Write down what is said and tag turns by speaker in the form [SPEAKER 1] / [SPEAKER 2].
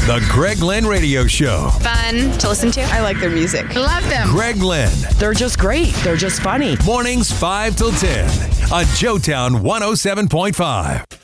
[SPEAKER 1] The Greg Lynn Radio Show.
[SPEAKER 2] Fun to listen to.
[SPEAKER 3] I like their music.
[SPEAKER 2] Love them.
[SPEAKER 1] Greg Lynn.
[SPEAKER 4] They're just great. They're just funny.
[SPEAKER 1] Mornings 5 till 10 on Joetown 107.5.